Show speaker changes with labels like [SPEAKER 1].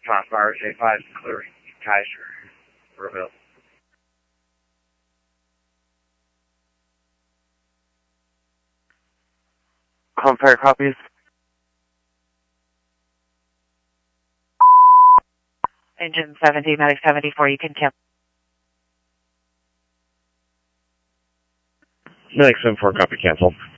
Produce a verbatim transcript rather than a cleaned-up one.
[SPEAKER 1] Top Fire J five clearing Kaiser. Reveal.
[SPEAKER 2] Home Fire copies.
[SPEAKER 3] Engine seventy, Medic seventy-four, you can cancel.
[SPEAKER 1] Medic seventy-four, copy, cancel.